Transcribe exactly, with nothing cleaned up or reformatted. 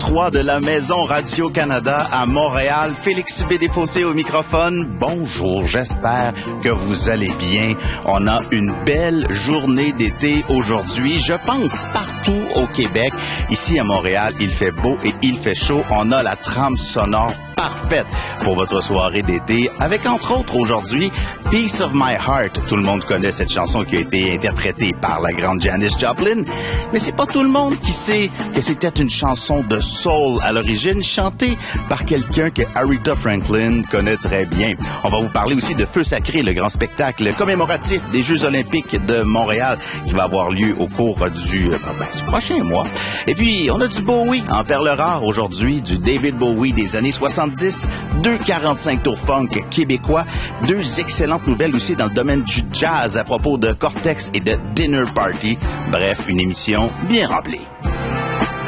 trois de la Maison Radio-Canada à Montréal. Félix Bédéfossé au microphone. Bonjour, j'espère que vous allez bien. On a une belle journée d'été aujourd'hui, je pense partout au Québec. Ici à Montréal, il fait beau et il fait chaud. On a la trame sonore parfaite pour votre soirée d'été, avec entre autres aujourd'hui Piece of My Heart. Tout le monde connaît cette chanson qui a été interprétée par la grande Janis Joplin, mais c'est pas tout le monde qui sait que c'était une chanson de soul à l'origine, chantée par quelqu'un que Aretha Franklin connaît très bien. On va vous parler aussi de Feu Sacré, le grand spectacle commémoratif des Jeux olympiques de Montréal qui va avoir lieu au cours du, euh, ben, du prochain mois. Et puis, on a du Bowie en perle rare aujourd'hui, du David Bowie des années soixante-dix, deux quarante-cinq tours funk québécois, deux excellentes nouvelles aussi dans le domaine du jazz à propos de Cortex et de Dinner Party. Bref, une émission bien remplie.